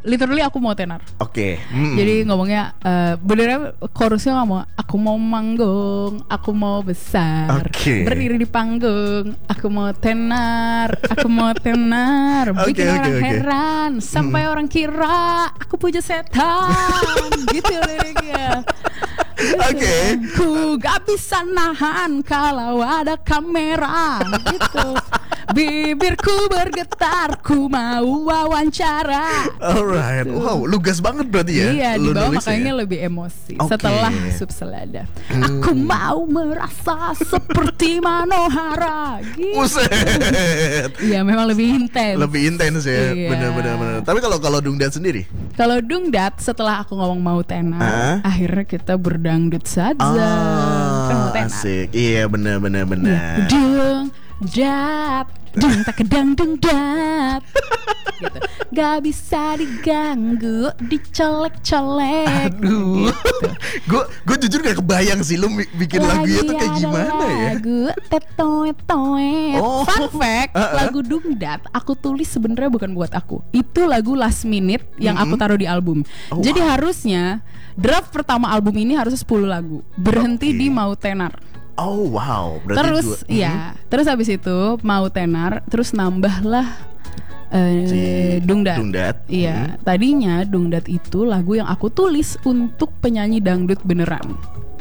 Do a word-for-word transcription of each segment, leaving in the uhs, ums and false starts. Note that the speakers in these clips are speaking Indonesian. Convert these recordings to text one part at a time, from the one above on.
literally aku mau tenar. Oke. Okay. Hmm. Jadi ngomongnya uh, benernya chorusnya ngomong aku mau manggung, aku mau besar, okay. berdiri di panggung, aku mau tenar, aku mau tenar, bikin okay, orang okay, heran okay. sampai hmm. orang kira aku puja setan. Gitu liriknya. Oke. Okay. Ku gak bisa nahan kalau ada kamera. Gitu. Bibirku bergetar, ku mau wawancara. Alright, gitu. Wow, lugas banget berarti ya. Iya, di bawah makanya ya? Lebih emosi. Okay. Setelah Subselada, hmm. aku mau merasa seperti Manohara. Gitu. Buset. Iya, memang lebih intens. Lebih intens ya, iya. benar-benar. Tapi kalau kalau Dungdat sendiri? Kalau Dungdat, setelah aku ngomong mau tenar, uh? akhirnya kita berdangdut saja. Oh, kan asik. Iya, benar-benar benar. Dung dat, dung tak kedang dung dat. Gitu. Gak bisa diganggu, dicolek-colek. Aduh, gue gitu. gue jujur gak kebayang sih lu bikin lagu itu kayak gimana ya. Lagu tetoe-toe. Oh. Fun fact, uh-uh. lagu Dungdat aku tulis sebenarnya bukan buat aku. Itu lagu last minute yang mm-hmm. aku taruh di album. Oh, Jadi wow. harusnya draft pertama album ini harusnya sepuluh lagu. Berhenti okay. di Mau Tenar. Oh wow. Berarti terus dua, ya, mm-hmm. terus habis itu Mau Tenar, terus nambahlah uh, si Dungdat. Dungdat. Iya, mm-hmm. tadinya Dungdat itu lagu yang aku tulis untuk penyanyi dangdut beneran.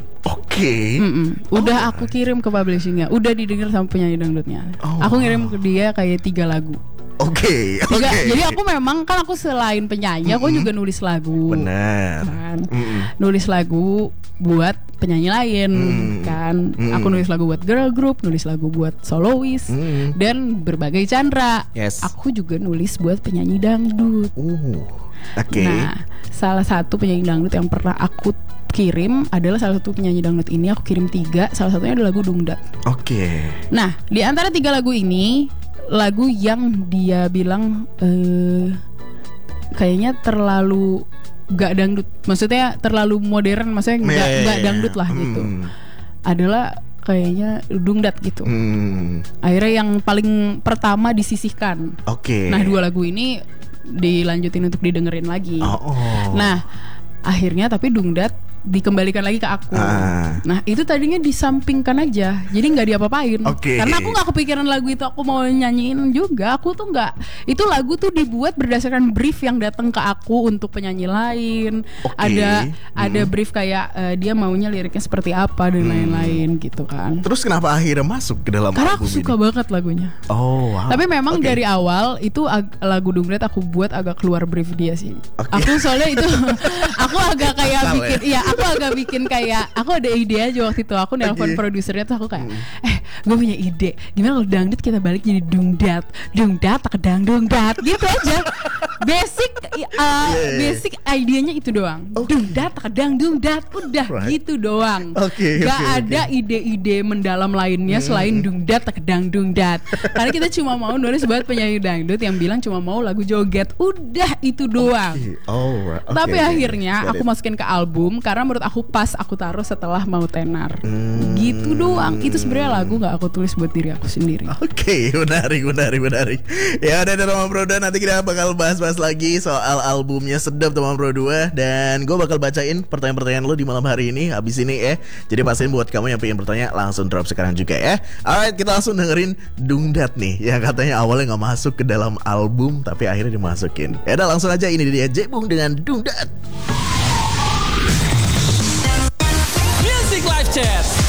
Oke. Okay. Udah oh. aku kirim ke publishingnya, udah didengar sama penyanyi dangdutnya. Oh, aku ngirim ke dia kayak tiga lagu. Oke, okay, oke. Okay. Jadi aku memang kan aku selain penyanyi, mm-hmm. aku juga nulis lagu. Benar. Kan? Mm-hmm. Nulis lagu buat penyanyi lain, mm-hmm. kan. Mm-hmm. Aku nulis lagu buat girl group, nulis lagu buat soloist, mm-hmm. dan berbagai genre. Yes. Aku juga nulis buat penyanyi dangdut. Uh, Oke. Okay. Nah, salah satu penyanyi dangdut yang pernah aku kirim adalah salah satu penyanyi dangdut ini. Aku kirim tiga, salah satunya adalah lagu Dungdat. Oke. Okay. Nah, di antara tiga lagu ini, lagu yang dia bilang uh, kayaknya terlalu gak dangdut, maksudnya terlalu modern, maksudnya gak, gak dangdut lah gitu, hmm. adalah kayaknya Dungdat gitu. hmm. Akhirnya yang paling pertama disisihkan. Oke. Okay. Nah, dua lagu ini dilanjutin untuk didengerin lagi. oh, oh. Nah, akhirnya tapi Dungdat dikembalikan lagi ke aku. Ah. Nah, itu tadinya disampingkan aja, jadi nggak diapa-apain. Okay. Karena aku nggak kepikiran lagu itu aku mau nyanyiin juga. Aku tuh nggak. Itu lagu tuh dibuat berdasarkan brief yang datang ke aku untuk penyanyi lain. Okay. Ada hmm. ada brief kayak uh, dia maunya liriknya seperti apa dan hmm. lain-lain gitu kan. Terus kenapa akhirnya masuk ke dalam Karena album aku suka ini? banget lagunya. Oh wow. Tapi memang okay. dari awal itu ag- lagu Dungdat aku buat agak keluar brief dia sih. Okay. Aku soalnya itu aku agak kayak Asal bikin ya? ya aku agak bikin kayak aku ada ide aja waktu itu. Aku nelpon okay. produsernya tuh aku kayak hmm. eh gue punya ide, gimana kalau dangdut kita balik jadi Dungdat, Dungdat tak kedang Dungdat gitu aja. Basic uh, yeah, yeah. basic idenya itu doang. Okay. Dungdat tak kedang Dungdat, udah right. gitu doang. Okay, Gak okay, ada okay. ide-ide mendalam lainnya hmm. selain Dungdat tak kedang Dungdat. Karena kita cuma mau nulis buat penyanyi dangdut yang bilang cuma mau lagu joget, udah itu doang. Okay. Oh, right. okay, Tapi okay. akhirnya Got aku it. masukin ke album karena menurut aku pas aku taruh setelah Mau Tenar. Hmm. Gitu doang. Itu sebenarnya lagu nggak aku tulis buat diri aku sendiri. Oke, okay, menarik, menarik, menarik. Ya udah teman Pro dua, nanti kita bakal bahas-bahas lagi soal albumnya Sedap teman Pro dua. Dan gue bakal bacain pertanyaan-pertanyaan lo di malam hari ini habis ini ya. Jadi pastiin buat kamu yang pengen bertanya langsung drop sekarang juga ya. Alright, kita langsung dengerin Dungdat nih, yang katanya awalnya nggak masuk ke dalam album tapi akhirnya dimasukin. Ya udah langsung aja, ini dia Jebung dengan Dungdat. Music Live Chat.